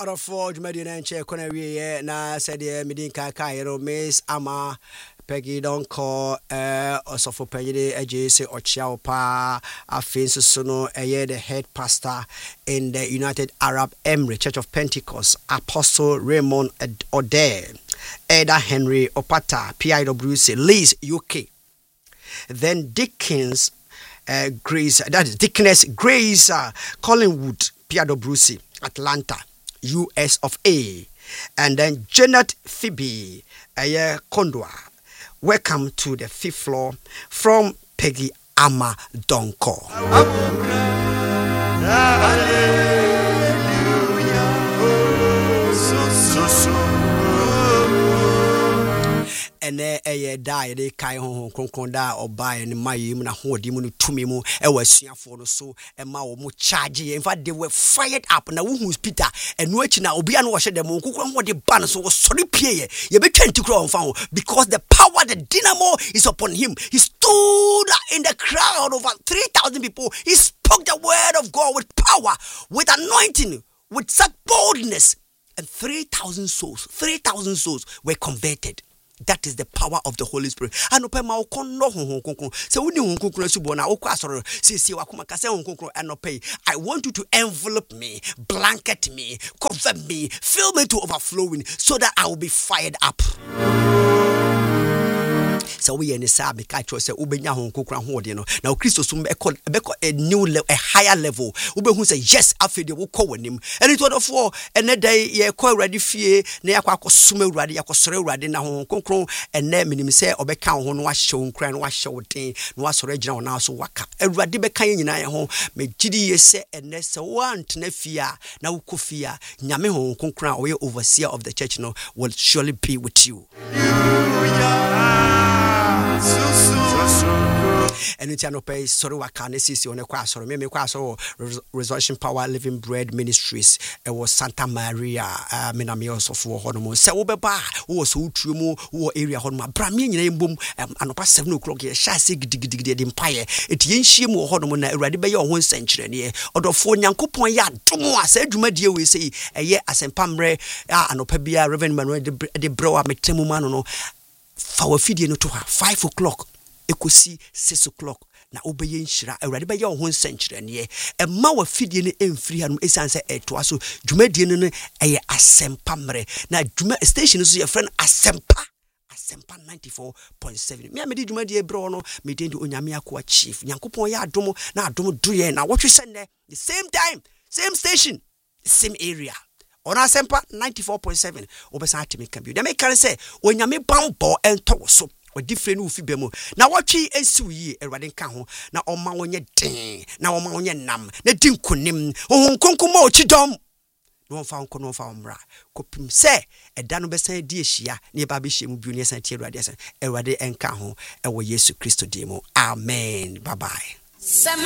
for Medina Che Connery, na said the Medin Kaka, Miss Ama. Peggy don't call also for Peggy AJC or Chiapa Afins Sono the head pastor in the United Arab Emirates Church of Pentecost, Apostle Raymond Ode, Eda Henry Opata, PIWC, Leeds, UK. Then Dickens Grace, that is Dickness Grace Collingwood, PIWC, Atlanta, US of A. And then Janet Phoebe Kondwa. Welcome to the 5th floor from Peggy Ama Donko. And die they kai hon konkonda or buy and my na hodi mu tumi mu e wasuafo no so e ma wo mu charge in fact they were fired up na who Peter and no achi na obi an wo hye dem kokon ho de ban so wo sori pie ye be twenti kro on fa ho because the power, the dynamo is upon him. He stood in the crowd over 3,000 people. He spoke the word of God with power, with anointing, with such boldness, and 3,000 souls were converted. That is the power of the Holy Spirit. Anope ma okono honkonkron. Se woni honkonkron subo na okwa asoro sisi wakoma ka se honkonkron anope. I want you to envelop me, blanket me, cover me, fill me to overflowing so that I will be fired up. So we in the sabi catch say ubenya honkonkron hode no. Now Christo sum be a new level, a higher level. Ube who say yes afide wo kọ wanim. And it was for ene day ye kọ ready fie na yakọ akosum awurade yakosore awurade na honkonkron ene minim say obeka ho no ahye nkran no ahye woden no asore gina wo na so waka. Awurade beka nyina ye ho megidi ye se ene se want na fia na wo kofia nyame honkonkron we overseer of the church no will surely be with you. And it's an pay sorry waka ne sisi one kwa sorry me kwa so Resurrection Power Living Bread Ministries e was Santa Maria mename also for hono se wo beba wo so utuo mu wo area hono bra me nyina mbom anopa 7 o'clock ye sha se gidigidi de mpaye etie nhie mu hono na awurade be ye ho nsankyere ne odofo nyankopon ya domo asa adwuma die we sei eye asempa mre anopa bia Reverend Manuel de bro ametemu ma no fa wa fidie no to 5 o'clock ekosi 6 o'clock na obeye nhyira awurade be ye ho nsankyere ne e ma wa fidie ne emfiri hanum esanse eto aso dwumadie no eye asempa mre na dwuma station so ye friend asempa 94.7 me amedi dwumadie bro no me dendi onyame akwa chief nyankopon ya adom na adom doye na wotwe sene the same time same station same area on asempa 94.7 obesa atimi kan bi dem kan say onyame bambo ento so different ufi bemu na watwi ensiw yi erwade nka ho na oma wonye den na oma wonye nam na dinkonim honkonkoma ochidom no fa onko no fa omra kopim se eda no besan di ehia na ba be hyemu bi ne san ti erwade enka ho e wo Yesu Kristo dimo amen bye bye.